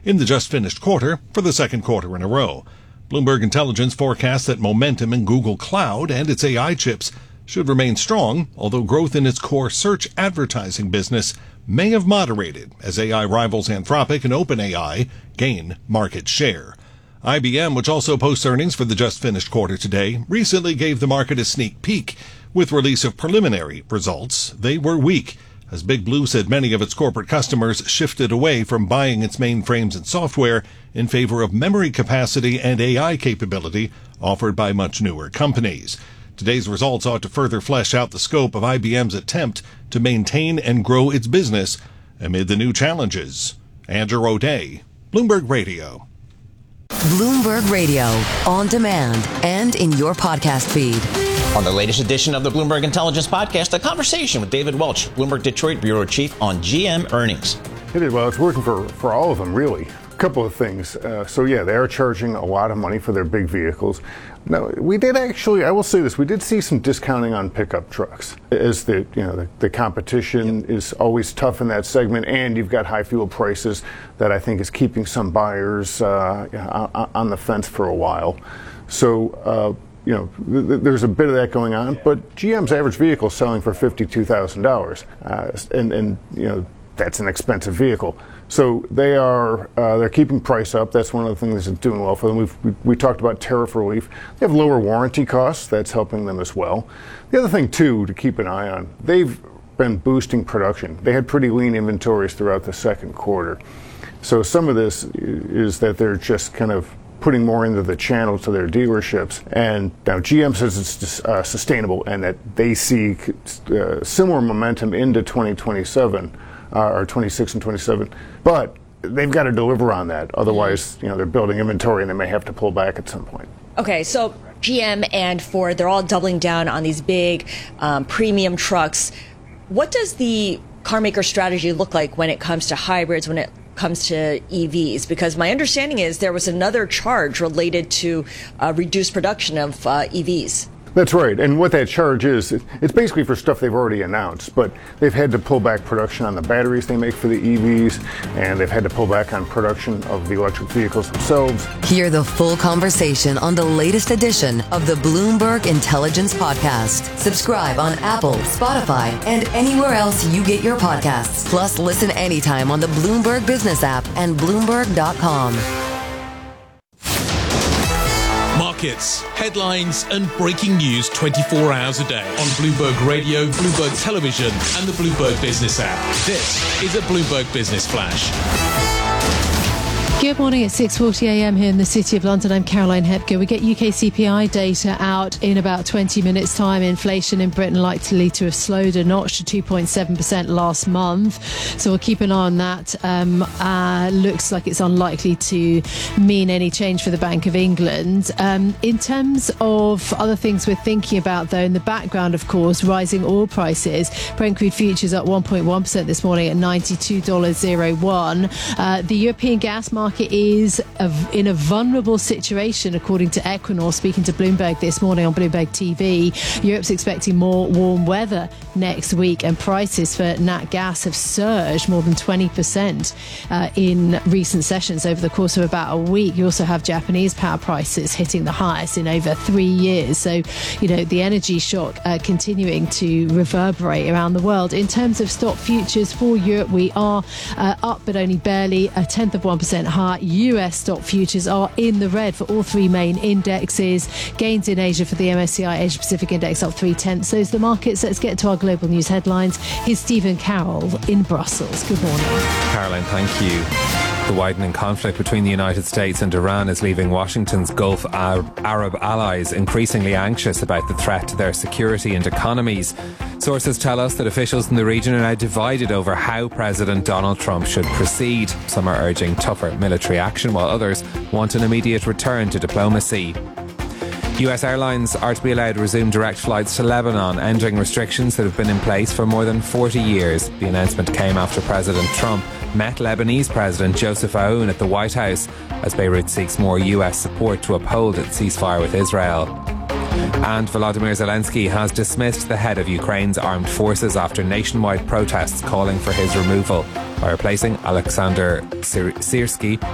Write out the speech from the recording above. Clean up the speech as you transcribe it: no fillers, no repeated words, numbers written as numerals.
in the just-finished quarter for the second quarter in a row. Bloomberg Intelligence forecasts that momentum in Google Cloud and its AI chips should remain strong, although growth in its core search advertising business may have moderated as AI rivals Anthropic and OpenAI gain market share. IBM, which also posts earnings for the just-finished quarter today, recently gave the market a sneak peek. With release of preliminary results, they were weak, as Big Blue said many of its corporate customers shifted away from buying its mainframes and software in favor of memory capacity and AI capability offered by much newer companies. Today's results ought to further flesh out the scope of IBM's attempt to maintain and grow its business amid the new challenges. Andrew O'Day, Bloomberg Radio. Bloomberg Radio, on demand and in your podcast feed. On the latest edition of the Bloomberg Intelligence Podcast, a conversation with David Welch, Bloomberg Detroit Bureau Chief, on GM earnings. It is, well, it's working for all of them, really. A couple of things. They are charging a lot of money for their big vehicles. Now, we did actually, I will say this, we did see some discounting on pickup trucks, as the competition is always tough in that segment, and you've got high fuel prices that I think is keeping some buyers on the fence for a while. So, there's a bit of that going on, but GM's average vehicle is selling for $52,000, and that's an expensive vehicle. So they're keeping price up. That's one of the things that's doing well for them. We talked about tariff relief. They have lower warranty costs. That's helping them as well. The other thing too to keep an eye on, they've been boosting production. They had pretty lean inventories throughout the second quarter. So some of this is that they're just kind of putting more into the channel to their dealerships. And now GM says it's sustainable and that they see similar momentum into 2027. Or 26 and 27, but they've got to deliver on that. Otherwise, they're building inventory and they may have to pull back at some point. Okay, so GM and Ford, they're all doubling down on these big premium trucks. What does the car maker strategy look like when it comes to hybrids, when it comes to EVs? Because my understanding is there was another charge related to reduced production of EVs. That's right, and what that charge is, it's basically for stuff they've already announced, but they've had to pull back production on the batteries they make for the EVs, and they've had to pull back on production of the electric vehicles themselves. Hear the full conversation on the latest edition of the Bloomberg Intelligence Podcast. Subscribe on Apple, Spotify, and anywhere else you get your podcasts. Plus, listen anytime on the Bloomberg Business app and Bloomberg.com. Markets, headlines, and breaking news 24 hours a day on Bloomberg Radio, Bloomberg Television, and the Bloomberg Business app. This is a Bloomberg Business Flash. Good morning at 6:40 a.m. here in the City of London. I'm Caroline Hepker. We get UK CPI data out in about 20 minutes' time. Inflation in Britain likely to have slowed a notch to 2.7% last month. So we'll keep an eye on that. Looks like it's unlikely to mean any change for the Bank of England. In terms of other things we're thinking about, though, in the background, of course, rising oil prices. Brent crude futures up 1.1% this morning at $92.01. The European gas market is in a vulnerable situation, according to Equinor, speaking to Bloomberg this morning on Bloomberg TV. Europe's expecting more warm weather next week, and prices for nat gas have surged more than 20% in recent sessions over the course of about a week. You also have Japanese power prices hitting the highest in over 3 years. So, the energy shock continuing to reverberate around the world. In terms of stock futures for Europe, we are up, but only barely, 1/10% high. US stock futures are in the red for all three main indexes. Gains in Asia for the MSCI Asia Pacific Index up 0.3. Those are the markets. Let's get to our global news headlines. Here's Stephen Carroll in Brussels. Good morning. Caroline, thank you. The widening conflict between the United States and Iran is leaving Washington's Gulf Arab allies increasingly anxious about the threat to their security and economies. Sources tell us that officials in the region are now divided over how President Donald Trump should proceed. Some are urging tougher military action, while others want an immediate return to diplomacy. US airlines are to be allowed to resume direct flights to Lebanon, ending restrictions that have been in place for more than 40 years. The announcement came after President Trump met Lebanese President Joseph Aoun at the White House as Beirut seeks more US support to uphold its ceasefire with Israel. And Volodymyr Zelensky has dismissed the head of Ukraine's armed forces after nationwide protests calling for his removal by replacing Alexander Syrskyi